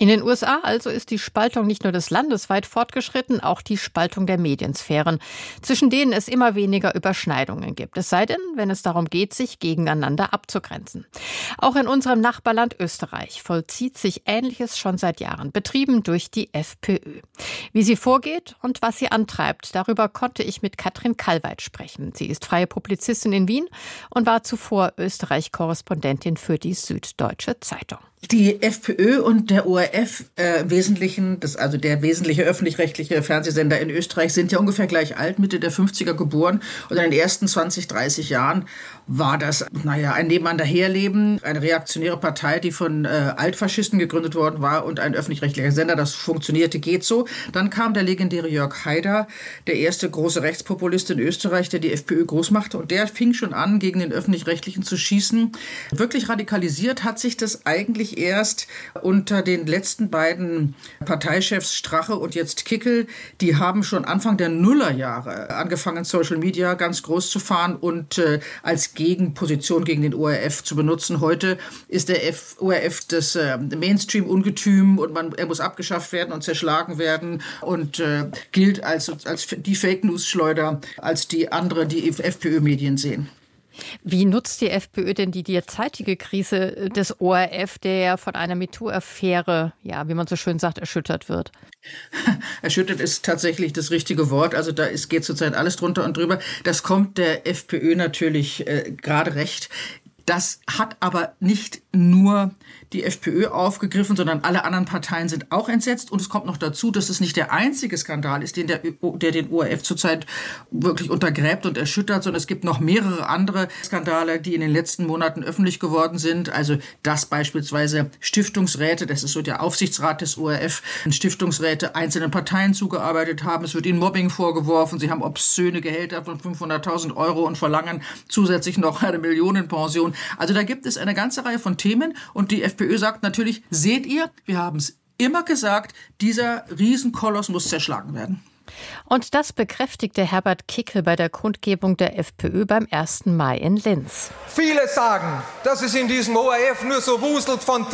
In den USA also ist die Spaltung nicht nur des Landes weit fortgeschritten, auch die Spaltung der Mediensphären, zwischen denen es immer weniger Überschneidungen gibt. Es sei denn, wenn es darum geht, sich gegeneinander abzugrenzen. Auch in unserem Nachbarland Österreich vollzieht sich Ähnliches schon seit Jahren, betrieben durch die FPÖ. Wie sie vorgeht und was sie antreibt, darüber konnte ich mit Katrin Kalweit sprechen. Sie ist freie Publizistin in Wien und war zuvor Österreich-Korrespondentin für die Süddeutsche Zeitung. Die FPÖ und der ORF im Wesentlichen, also der wesentliche öffentlich-rechtliche Fernsehsender in Österreich, sind ja ungefähr gleich alt, Mitte der 50er geboren. Und in den ersten 20, 30 Jahren war das, ein Nebeneinanderherleben, eine reaktionäre Partei, die von Altfaschisten gegründet worden war und ein öffentlich-rechtlicher Sender, das funktionierte, geht so. Dann kam der legendäre Jörg Haider, der erste große Rechtspopulist in Österreich, der die FPÖ groß machte. Und der fing schon an, gegen den Öffentlich-Rechtlichen zu schießen. Wirklich radikalisiert hat sich das eigentlich erst unter den letzten beiden Parteichefs Strache und jetzt Kickl. Die haben schon Anfang der Nullerjahre angefangen, Social Media ganz groß zu fahren und als Gegenposition gegen den ORF zu benutzen. Heute ist der ORF das Mainstream-Ungetüm und er muss abgeschafft werden und zerschlagen werden und gilt als die Fake-News-Schleuder, als die andere, die FPÖ-Medien sehen. Wie nutzt die FPÖ denn die derzeitige Krise des ORF, der von einer MeToo-Affäre, wie man so schön sagt, erschüttert wird? Erschüttert ist tatsächlich das richtige Wort. Also da geht zurzeit alles drunter und drüber. Das kommt der FPÖ natürlich gerade recht. Das hat aber nicht nur die FPÖ aufgegriffen, sondern alle anderen Parteien sind auch entsetzt. Und es kommt noch dazu, dass es nicht der einzige Skandal ist, der den ORF zurzeit wirklich untergräbt und erschüttert, sondern es gibt noch mehrere andere Skandale, die in den letzten Monaten öffentlich geworden sind. Also dass beispielsweise Stiftungsräte, das ist so der Aufsichtsrat des ORF, Stiftungsräte einzelnen Parteien zugearbeitet haben. Es wird ihnen Mobbing vorgeworfen. Sie haben obszöne Gehälter von 500.000 Euro und verlangen zusätzlich noch eine Millionenpension. Also da gibt es eine ganze Reihe von Themen und die FPÖ sagt natürlich, seht ihr, wir haben es immer gesagt, dieser Riesenkoloss muss zerschlagen werden. Und das bekräftigte Herbert Kickl bei der Kundgebung der FPÖ beim 1. Mai in Linz. Viele sagen, dass es in diesem ORF nur so wuselt von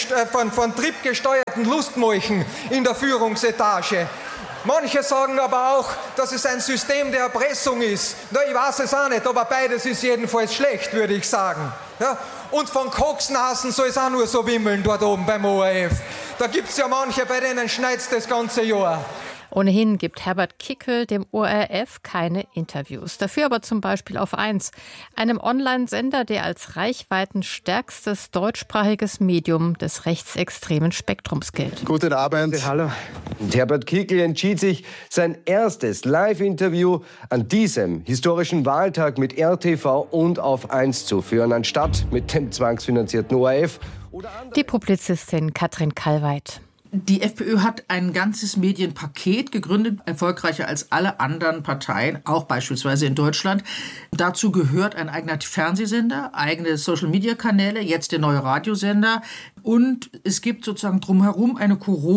triebgesteuerten Lustmolchen in der Führungsetage. Manche sagen aber auch, dass es ein System der Erpressung ist. Na, ich weiß es auch nicht, aber beides ist jedenfalls schlecht, würde ich sagen. Ja? Und von Koksnasen soll es auch nur so wimmeln dort oben beim ORF. Da gibt es ja manche, bei denen schneit es das ganze Jahr. Ohnehin gibt Herbert Kickl dem ORF keine Interviews. Dafür aber zum Beispiel auf 1, einem Online-Sender, der als reichweitenstärkstes deutschsprachiges Medium des rechtsextremen Spektrums gilt. Guten Abend. Hallo. Und Herbert Kickl entschied sich, sein erstes Live-Interview an diesem historischen Wahltag mit RTV und auf 1 zu führen, anstatt mit dem zwangsfinanzierten ORF. Die Publizistin Katrin Kalweit. Die FPÖ hat ein ganzes Medienpaket gegründet, erfolgreicher als alle anderen Parteien, auch beispielsweise in Deutschland. Dazu gehört ein eigener Fernsehsender, eigene Social-Media-Kanäle, jetzt der neue Radiosender. Und es gibt sozusagen drumherum eine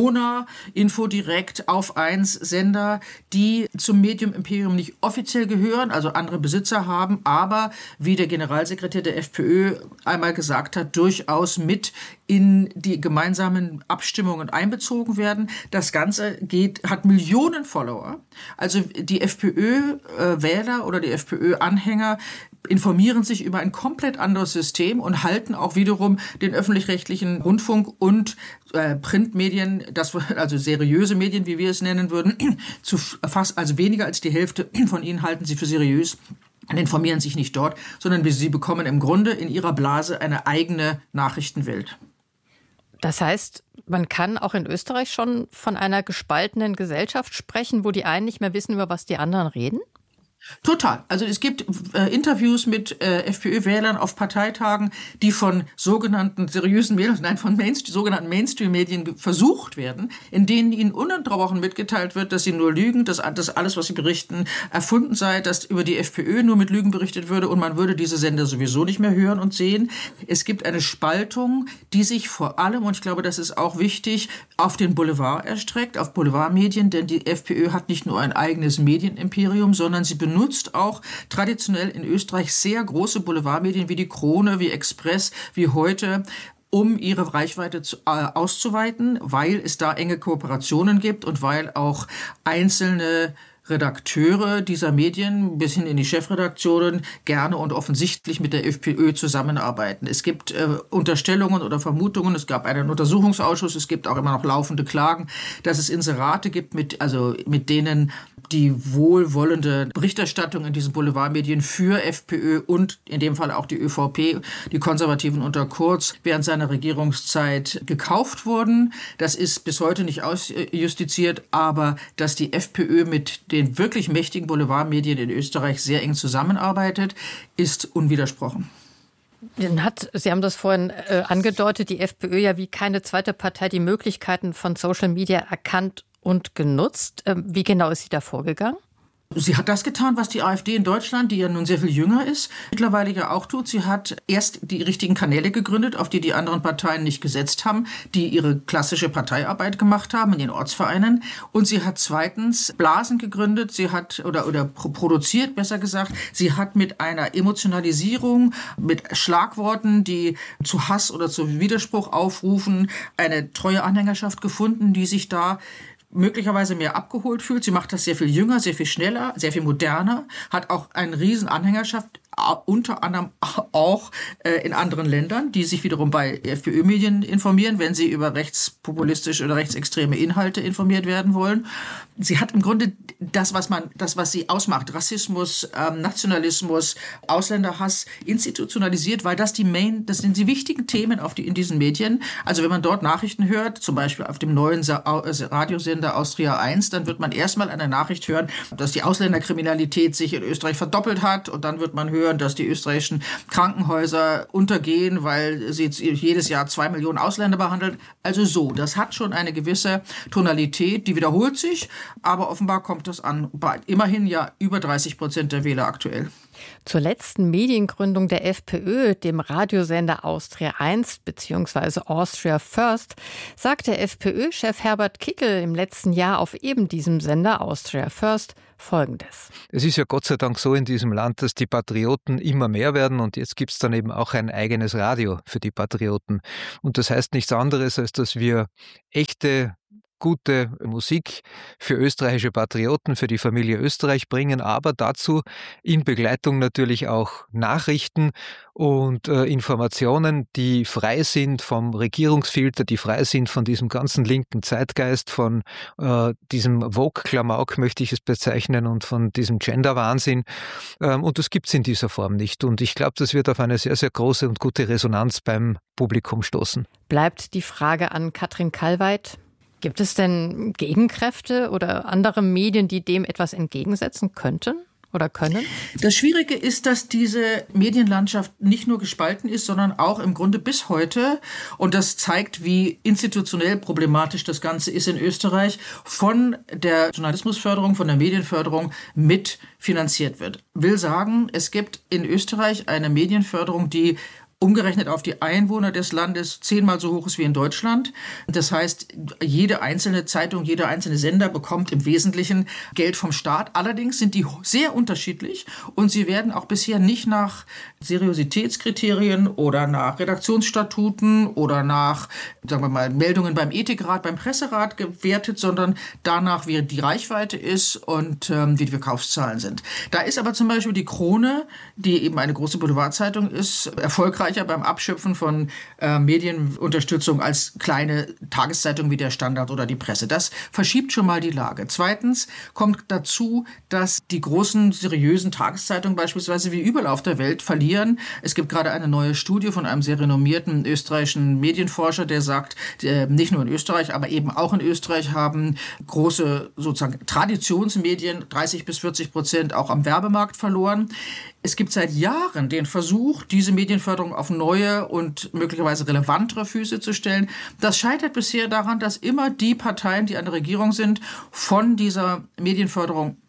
Corona-Info-Direkt auf 1 Sender, die zum Medium-Imperium nicht offiziell gehören, also andere Besitzer haben, aber wie der Generalsekretär der FPÖ einmal gesagt hat, durchaus mit in die gemeinsamen Abstimmungen einbezogen werden. Das Ganze hat Millionen Follower. Also die FPÖ-Wähler oder die FPÖ-Anhänger informieren sich über ein komplett anderes System und halten auch wiederum den öffentlich-rechtlichen Rundfunk und Printmedien, also seriöse Medien, wie wir es nennen würden, also weniger als die Hälfte von ihnen halten sie für seriös und informieren sich nicht dort, sondern sie bekommen im Grunde in ihrer Blase eine eigene Nachrichtenwelt. Das heißt, man kann auch in Österreich schon von einer gespaltenen Gesellschaft sprechen, wo die einen nicht mehr wissen, über was die anderen reden? Total. Also es gibt Interviews mit FPÖ-Wählern auf Parteitagen, die von sogenannten seriösen Medien, von sogenannten Mainstream-Medien versucht werden, in denen ihnen ununterbrochen mitgeteilt wird, dass sie nur lügen, dass alles, was sie berichten, erfunden sei, dass über die FPÖ nur mit Lügen berichtet würde und man würde diese Sender sowieso nicht mehr hören und sehen. Es gibt eine Spaltung, die sich vor allem, und ich glaube, das ist auch wichtig, auf den Boulevard erstreckt, auf Boulevardmedien, denn die FPÖ hat nicht nur ein eigenes Medienimperium, sondern sie benutzt auch traditionell in Österreich sehr große Boulevardmedien wie die Krone, wie Express, wie Heute, um ihre Reichweite auszuweiten, weil es da enge Kooperationen gibt und weil auch einzelne Redakteure dieser Medien bis hin in die Chefredaktionen gerne und offensichtlich mit der FPÖ zusammenarbeiten. Es gibt Unterstellungen oder Vermutungen, es gab einen Untersuchungsausschuss, es gibt auch immer noch laufende Klagen, dass es Inserate gibt, mit denen die wohlwollende Berichterstattung in diesen Boulevardmedien für FPÖ und in dem Fall auch die ÖVP, die Konservativen unter Kurz, während seiner Regierungszeit gekauft wurden. Das ist bis heute nicht ausjustiziert, aber dass die FPÖ mit den wirklich mächtigen Boulevardmedien in Österreich sehr eng zusammenarbeitet, ist unwidersprochen. Sie haben das vorhin angedeutet, die FPÖ ja wie keine zweite Partei die Möglichkeiten von Social Media erkannt und genutzt. Wie genau ist sie da vorgegangen? Sie hat das getan, was die AfD in Deutschland, die ja nun sehr viel jünger ist, mittlerweile ja auch tut. Sie hat erst die richtigen Kanäle gegründet, auf die die anderen Parteien nicht gesetzt haben, die ihre klassische Parteiarbeit gemacht haben in den Ortsvereinen. Und sie hat zweitens Blasen gegründet, sie hat oder produziert, besser gesagt. Sie hat mit einer Emotionalisierung, mit Schlagworten, die zu Hass oder zu Widerspruch aufrufen, eine treue Anhängerschaft gefunden, die sich da möglicherweise mehr abgeholt fühlt. Sie macht das sehr viel jünger, sehr viel schneller, sehr viel moderner, hat auch eine riesen Anhängerschaft, unter anderem auch in anderen Ländern, die sich wiederum bei FPÖ-Medien informieren, wenn sie über rechtspopulistische oder rechtsextreme Inhalte informiert werden wollen. Sie hat im Grunde das, was sie ausmacht, Rassismus, Nationalismus, Ausländerhass, institutionalisiert, weil das sind die wichtigen Themen in diesen Medien. Also wenn man dort Nachrichten hört, zum Beispiel auf dem neuen Radiosender Austria 1, dann wird man erstmal eine Nachricht hören, dass die Ausländerkriminalität sich in Österreich verdoppelt hat, und dann wird man hören, dass die österreichischen Krankenhäuser untergehen, weil sie jedes Jahr 2 Millionen Ausländer behandeln. Also das hat schon eine gewisse Tonalität, die wiederholt sich, aber offenbar kommt das an bei immerhin ja über 30% der Wähler aktuell. Zur letzten Mediengründung der FPÖ, dem Radiosender Austria 1 bzw. Austria First, sagte FPÖ-Chef Herbert Kickl im letzten Jahr auf eben diesem Sender Austria First Folgendes. Es ist ja Gott sei Dank so in diesem Land, dass die Patrioten immer mehr werden, und jetzt gibt es dann eben auch ein eigenes Radio für die Patrioten. Und das heißt nichts anderes, als dass wir echte, gute Musik für österreichische Patrioten, für die Familie Österreich bringen, aber dazu in Begleitung natürlich auch Nachrichten und Informationen, die frei sind vom Regierungsfilter, die frei sind von diesem ganzen linken Zeitgeist, von diesem Vogue-Klamauk, möchte ich es bezeichnen, und von diesem Gender-Wahnsinn. Und das gibt es in dieser Form nicht. Und ich glaube, das wird auf eine sehr, sehr große und gute Resonanz beim Publikum stoßen. Bleibt die Frage an Katrin Kalweit. Gibt es denn Gegenkräfte oder andere Medien, die dem etwas entgegensetzen könnten oder können? Das Schwierige ist, dass diese Medienlandschaft nicht nur gespalten ist, sondern auch im Grunde bis heute, und das zeigt, wie institutionell problematisch das Ganze ist in Österreich, von der Journalismusförderung, von der Medienförderung mit finanziert wird. Will sagen, es gibt in Österreich eine Medienförderung, die umgerechnet auf die Einwohner des Landes 10-mal so hoch ist wie in Deutschland. Das heißt, jede einzelne Zeitung, jeder einzelne Sender bekommt im Wesentlichen Geld vom Staat. Allerdings sind die sehr unterschiedlich, und sie werden auch bisher nicht nach Seriositätskriterien oder nach Redaktionsstatuten oder nach, sagen wir mal, Meldungen beim Ethikrat, beim Presserat gewertet, sondern danach, wie die Reichweite ist und wie die Verkaufszahlen sind. Da ist aber zum Beispiel die Krone, die eben eine große Boulevardzeitung ist, erfolgreicher beim Abschöpfen von Medienunterstützung als kleine Tageszeitung wie der Standard oder die Presse. Das verschiebt schon mal die Lage. Zweitens kommt dazu, dass die großen, seriösen Tageszeitungen beispielsweise wie überall auf der Welt verlieren. Es gibt gerade eine neue Studie von einem sehr renommierten österreichischen Medienforscher, der sagt, nicht nur in Österreich, aber eben auch in Österreich haben große sozusagen Traditionsmedien 30-40% auch am Werbemarkt verloren. Es gibt seit Jahren den Versuch, diese Medienförderung auf neue und möglicherweise relevantere Füße zu stellen. Das scheitert bisher daran, dass immer die Parteien, die an der Regierung sind, von dieser Medienförderung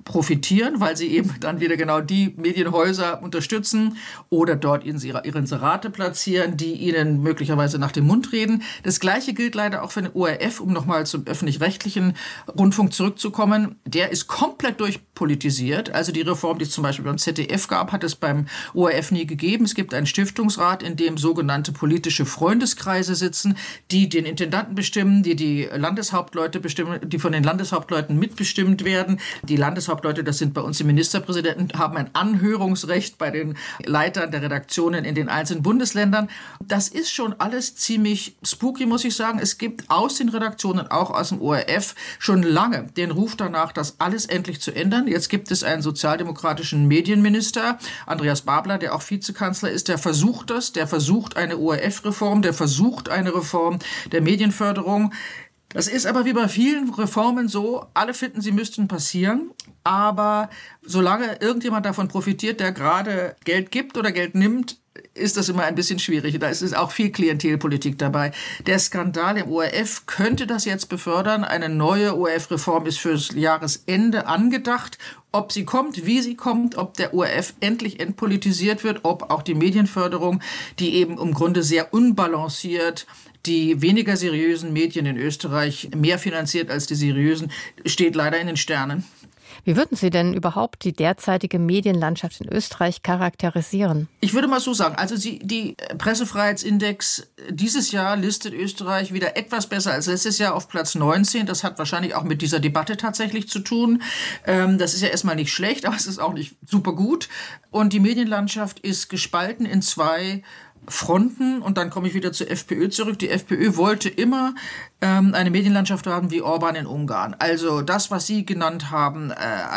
profitieren, weil sie eben dann wieder genau die Medienhäuser unterstützen oder dort ihre Inserate platzieren, die ihnen möglicherweise nach dem Mund reden. Das Gleiche gilt leider auch für den ORF, um nochmal zum öffentlich-rechtlichen Rundfunk zurückzukommen. Der ist komplett durchpolitisiert. Also die Reform, die es zum Beispiel beim ZDF gab, hat es beim ORF nie gegeben. Es gibt einen Stiftungsrat, in dem sogenannte politische Freundeskreise sitzen, die den Intendanten bestimmen, die Landeshauptleute bestimmen, die von den Landeshauptleuten mitbestimmt werden. Die Landeshauptleute, das sind bei uns die Ministerpräsidenten, haben ein Anhörungsrecht bei den Leitern der Redaktionen in den einzelnen Bundesländern. Das ist schon alles ziemlich spooky, muss ich sagen. Es gibt aus den Redaktionen, auch aus dem ORF, schon lange den Ruf danach, das alles endlich zu ändern. Jetzt gibt es einen sozialdemokratischen Medienminister, Andreas Babler, der auch Vizekanzler ist, der versucht eine ORF-Reform, der versucht eine Reform der Medienförderung. Das ist aber wie bei vielen Reformen so, alle finden, sie müssten passieren. Aber solange irgendjemand davon profitiert, der gerade Geld gibt oder Geld nimmt, ist das immer ein bisschen schwierig. Da ist auch viel Klientelpolitik dabei. Der Skandal im ORF könnte das jetzt befördern. Eine neue ORF-Reform ist fürs Jahresende angedacht. Ob sie kommt, wie sie kommt, ob der ORF endlich entpolitisiert wird, ob auch die Medienförderung, die eben im Grunde sehr unbalanciert die weniger seriösen Medien in Österreich mehr finanziert als die seriösen, steht leider in den Sternen. Wie würden Sie denn überhaupt die derzeitige Medienlandschaft in Österreich charakterisieren? Ich würde mal so sagen, also die Pressefreiheitsindex dieses Jahr listet Österreich wieder etwas besser als letztes Jahr auf Platz 19. Das hat wahrscheinlich auch mit dieser Debatte tatsächlich zu tun. Das ist ja erstmal nicht schlecht, aber es ist auch nicht super gut. Und die Medienlandschaft ist gespalten in zwei Fronten, und dann komme ich wieder zur FPÖ zurück. Die FPÖ wollte immer eine Medienlandschaft haben wie Orban in Ungarn. Also das, was Sie genannt haben,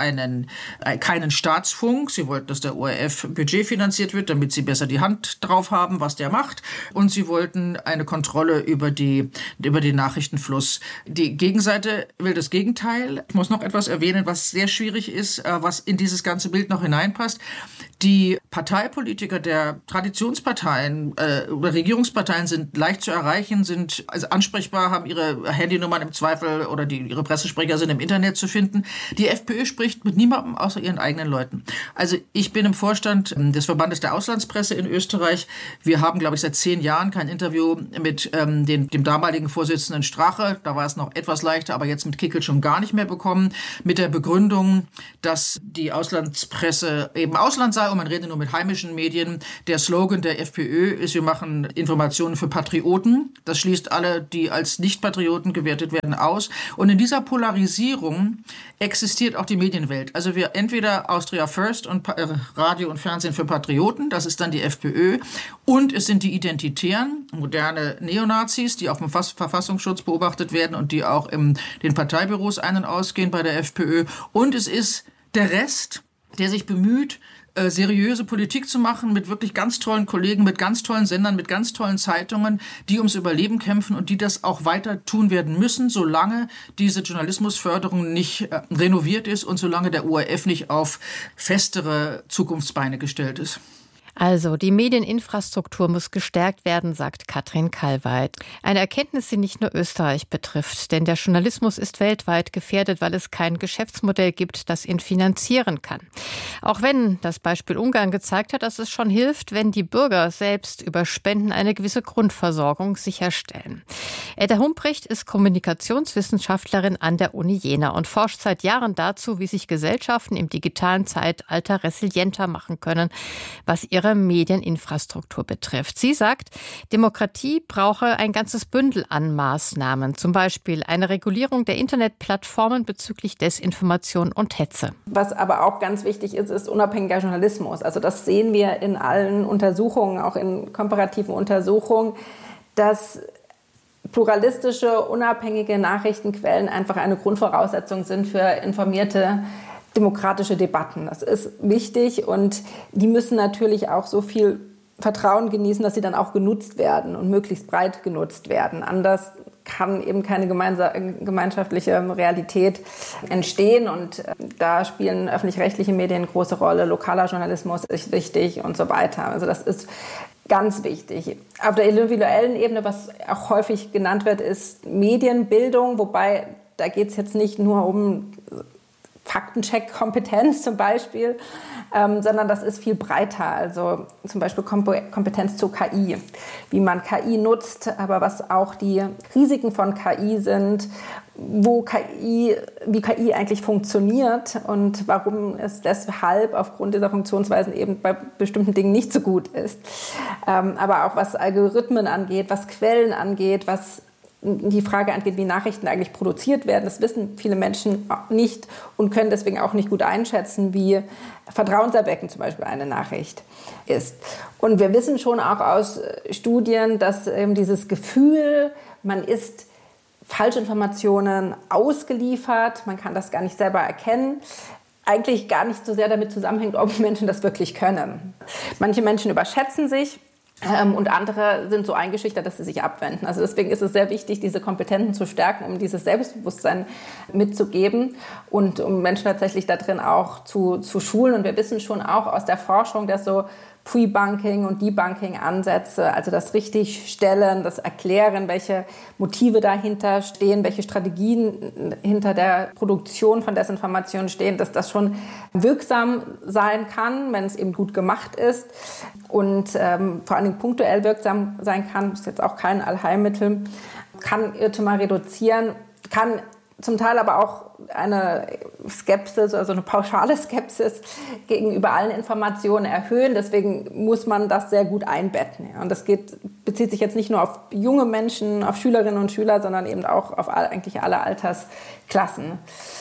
keinen Staatsfunk. Sie wollten, dass der ORF Budget finanziert wird, damit Sie besser die Hand drauf haben, was der macht. Und Sie wollten eine Kontrolle über den Nachrichtenfluss. Die Gegenseite will das Gegenteil. Ich muss noch etwas erwähnen, was sehr schwierig ist, was in dieses ganze Bild noch hineinpasst. Die Parteipolitiker der Traditionsparteien oder Regierungsparteien sind leicht zu erreichen, sind also ansprechbar, haben ihre Handynummern im Zweifel oder ihre Pressesprecher sind im Internet zu finden. Die FPÖ spricht mit niemandem außer ihren eigenen Leuten. Also ich bin im Vorstand des Verbandes der Auslandspresse in Österreich. Wir haben, glaube ich, seit 10 Jahren kein Interview mit dem damaligen Vorsitzenden Strache. Da war es noch etwas leichter, aber jetzt mit Kickl schon gar nicht mehr bekommen. Mit der Begründung, dass die Auslandspresse eben Ausland sei und man rede nur mit heimischen Medien. Der Slogan der FPÖ ist, wir machen Informationen für Patrioten. Das schließt alle, die als Nicht-Patrioten gewertet werden, aus. Und in dieser Polarisierung existiert auch die Medienwelt. Also wir entweder Austria First und Radio und Fernsehen für Patrioten, das ist dann die FPÖ, und es sind die Identitären, moderne Neonazis, die auf dem Verfassungsschutz beobachtet werden und die auch in den Parteibüros ein- und ausgehen bei der FPÖ. Und es ist der Rest, der sich bemüht, seriöse Politik zu machen mit wirklich ganz tollen Kollegen, mit ganz tollen Sendern, mit ganz tollen Zeitungen, die ums Überleben kämpfen und die das auch weiter tun werden müssen, solange diese Journalismusförderung nicht renoviert ist und solange der ORF nicht auf festere Zukunftsbeine gestellt ist. Also, die Medieninfrastruktur muss gestärkt werden, sagt Katrin Kalweit. Eine Erkenntnis, die nicht nur Österreich betrifft, denn der Journalismus ist weltweit gefährdet, weil es kein Geschäftsmodell gibt, das ihn finanzieren kann. Auch wenn das Beispiel Ungarn gezeigt hat, dass es schon hilft, wenn die Bürger selbst über Spenden eine gewisse Grundversorgung sicherstellen. Edda Humprecht ist Kommunikationswissenschaftlerin an der Uni Jena und forscht seit Jahren dazu, wie sich Gesellschaften im digitalen Zeitalter resilienter machen können, was ihre Medieninfrastruktur betrifft. Sie sagt, Demokratie brauche ein ganzes Bündel an Maßnahmen, zum Beispiel eine Regulierung der Internetplattformen bezüglich Desinformation und Hetze. Was aber auch ganz wichtig ist unabhängiger Journalismus. Also das sehen wir in allen Untersuchungen, auch in komparativen Untersuchungen, dass pluralistische, unabhängige Nachrichtenquellen einfach eine Grundvoraussetzung sind für informierte demokratische Debatten. Das ist wichtig und die müssen natürlich auch so viel Vertrauen genießen, dass sie dann auch genutzt werden und möglichst breit genutzt werden. Anders kann eben keine gemeinschaftliche Realität entstehen und da spielen öffentlich-rechtliche Medien eine große Rolle, lokaler Journalismus ist wichtig und so weiter. Also das ist ganz wichtig. Auf der individuellen Ebene, was auch häufig genannt wird, ist Medienbildung, wobei da geht es jetzt nicht nur um Faktencheck-Kompetenz zum Beispiel, sondern das ist viel breiter. Also zum Beispiel Kompetenz zu KI, wie man KI nutzt, aber was auch die Risiken von KI sind, wie KI eigentlich funktioniert und warum es deshalb aufgrund dieser Funktionsweisen eben bei bestimmten Dingen nicht so gut ist. Aber auch was Algorithmen angeht, was Quellen angeht, was die Frage angeht, wie Nachrichten eigentlich produziert werden. Das wissen viele Menschen nicht und können deswegen auch nicht gut einschätzen, wie vertrauenserweckend zum Beispiel eine Nachricht ist. Und wir wissen schon auch aus Studien, dass dieses Gefühl, man ist Falschinformationen ausgeliefert, man kann das gar nicht selber erkennen, eigentlich gar nicht so sehr damit zusammenhängt, ob Menschen das wirklich können. Manche Menschen überschätzen sich und andere sind so eingeschüchtert, dass sie sich abwenden. Also deswegen ist es sehr wichtig, diese Kompetenzen zu stärken, um dieses Selbstbewusstsein mitzugeben und um Menschen tatsächlich da drin auch zu schulen. Und wir wissen schon auch aus der Forschung, dass so Pre-Bunking und Debunking-Ansätze, also das Richtigstellen, das Erklären, welche Motive dahinter stehen, welche Strategien hinter der Produktion von Desinformation stehen, dass das schon wirksam sein kann, wenn es eben gut gemacht ist und vor allem punktuell wirksam sein kann, ist jetzt auch kein Allheilmittel, kann Irrtümer reduzieren, kann zum Teil aber auch eine Skepsis, also eine pauschale Skepsis gegenüber allen Informationen erhöhen. Deswegen muss man das sehr gut einbetten. Und das bezieht sich jetzt nicht nur auf junge Menschen, auf Schülerinnen und Schüler, sondern eben auch auf eigentlich alle Altersklassen.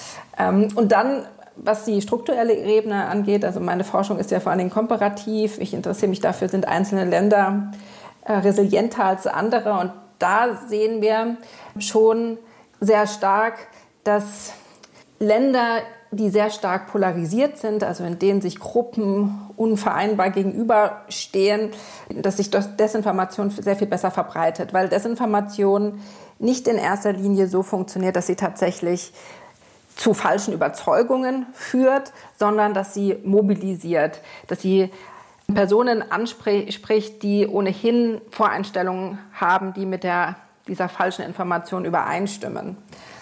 Und dann, was die strukturelle Ebene angeht, also meine Forschung ist ja vor allen Dingen komparativ. Ich interessiere mich dafür, sind einzelne Länder resilienter als andere. Und da sehen wir schon sehr stark, dass Länder, die sehr stark polarisiert sind, also in denen sich Gruppen unvereinbar gegenüberstehen, dass sich Desinformation sehr viel besser verbreitet, weil Desinformation nicht in erster Linie so funktioniert, dass sie tatsächlich zu falschen Überzeugungen führt, sondern dass sie mobilisiert, dass sie Personen anspricht, die ohnehin Voreinstellungen haben, die mit dieser falschen Information übereinstimmen.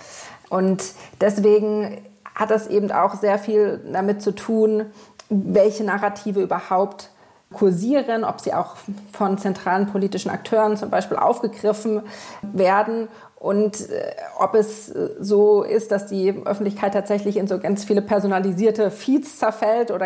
Und deswegen hat das eben auch sehr viel damit zu tun, welche Narrative überhaupt kursieren, ob sie auch von zentralen politischen Akteuren zum Beispiel aufgegriffen werden und ob es so ist, dass die Öffentlichkeit tatsächlich in so ganz viele personalisierte Feeds zerfällt oder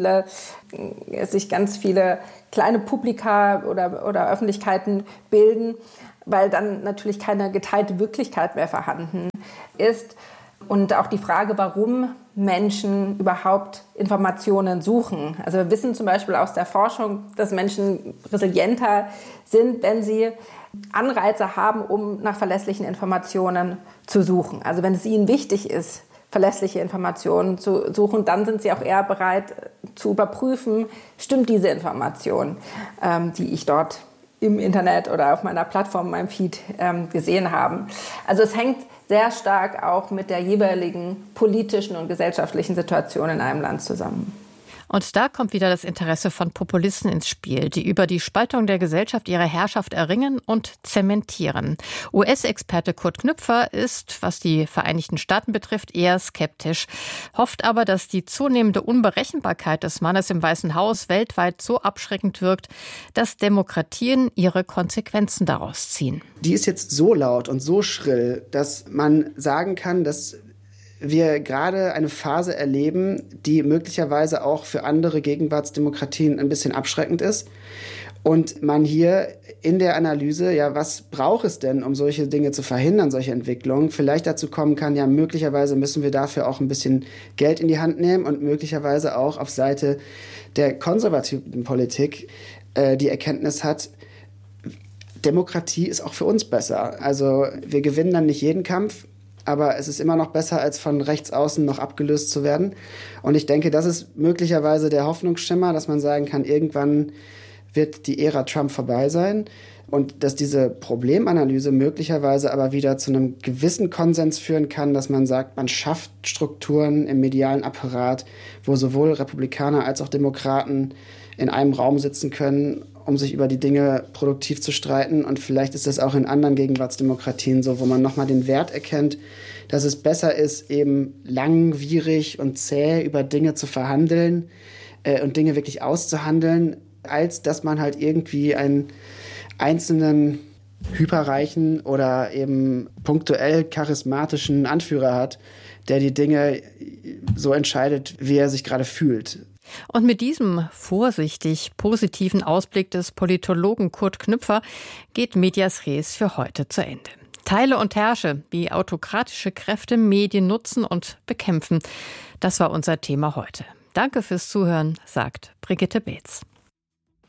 sich ganz viele kleine Publika oder Öffentlichkeiten bilden, weil dann natürlich keine geteilte Wirklichkeit mehr vorhanden ist. Und auch die Frage, warum Menschen überhaupt Informationen suchen. Also wir wissen zum Beispiel aus der Forschung, dass Menschen resilienter sind, wenn sie Anreize haben, um nach verlässlichen Informationen zu suchen. Also wenn es ihnen wichtig ist, verlässliche Informationen zu suchen, dann sind sie auch eher bereit zu überprüfen, stimmt diese Information, die ich dort im Internet oder auf meiner Plattform, in meinem Feed gesehen habe. Also es hängt sehr stark auch mit der jeweiligen politischen und gesellschaftlichen Situation in einem Land zusammen. Und da kommt wieder das Interesse von Populisten ins Spiel, die über die Spaltung der Gesellschaft ihre Herrschaft erringen und zementieren. US-Experte Kurt Knüpfer ist, was die Vereinigten Staaten betrifft, eher skeptisch, hofft aber, dass die zunehmende Unberechenbarkeit des Mannes im Weißen Haus weltweit so abschreckend wirkt, dass Demokratien ihre Konsequenzen daraus ziehen. Die ist jetzt so laut und so schrill, dass man sagen kann, dass wir gerade eine Phase erleben, die möglicherweise auch für andere Gegenwartsdemokratien ein bisschen abschreckend ist. Und man hier in der Analyse, ja, was braucht es denn, um solche Dinge zu verhindern, solche Entwicklungen, vielleicht dazu kommen kann, ja, möglicherweise müssen wir dafür auch ein bisschen Geld in die Hand nehmen und möglicherweise auch auf Seite der konservativen Politik die Erkenntnis hat, Demokratie ist auch für uns besser. Also wir gewinnen dann nicht jeden Kampf, aber es ist immer noch besser, als von rechts außen noch abgelöst zu werden. Und ich denke, das ist möglicherweise der Hoffnungsschimmer, dass man sagen kann, irgendwann wird die Ära Trump vorbei sein. Und dass diese Problemanalyse möglicherweise aber wieder zu einem gewissen Konsens führen kann, dass man sagt, man schafft Strukturen im medialen Apparat, wo sowohl Republikaner als auch Demokraten in einem Raum sitzen können um sich über die Dinge produktiv zu streiten. Und vielleicht ist das auch in anderen Gegenwartsdemokratien so, wo man nochmal den Wert erkennt, dass es besser ist, eben langwierig und zäh über Dinge zu verhandeln und Dinge wirklich auszuhandeln, als dass man halt irgendwie einen einzelnen hyperreichen oder eben punktuell charismatischen Anführer hat, der die Dinge so entscheidet, wie er sich gerade fühlt. Und mit diesem vorsichtig positiven Ausblick des Politologen Kurt Knüpfer geht Medias Res für heute zu Ende. Teile und herrsche, wie autokratische Kräfte Medien nutzen und bekämpfen. Das war unser Thema heute. Danke fürs Zuhören, sagt Brigitte Beetz.